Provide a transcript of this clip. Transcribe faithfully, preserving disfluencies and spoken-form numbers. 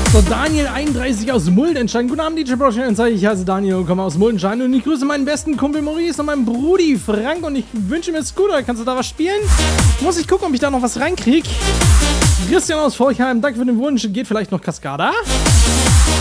So, Daniel einunddreißig aus Muldenstein. Guten Abend, D J Broschen. Ich heiße Daniel und komme aus Muldenstein. Und ich grüße meinen besten Kumpel Maurice und meinen Brudi Frank. Und ich wünsche mir Scooter. Kannst du da was spielen? Muss ich gucken, ob ich da noch was reinkriege. Christian aus Forchheim, danke für den Wunsch. Geht vielleicht noch Cascada?